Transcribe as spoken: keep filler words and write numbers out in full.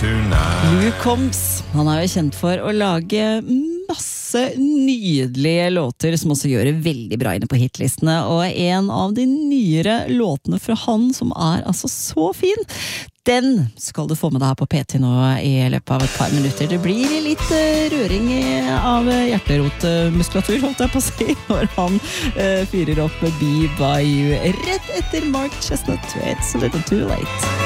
tonight. Luke Combs, han er jo kjent for å lage masse nydelige låter som også gjør det veldig bra inne på hitlistene, og en av de nyere låtene fra han som er altså så fin, den skal du få med deg her på P T nå i løpet av et par minutter. Det blir litt uh, røring i, av hjerterotmuskulatur, holdt jeg på å si, når han uh, fyrer opp Be By You rett etter Mark Chestnut. It's a little too late.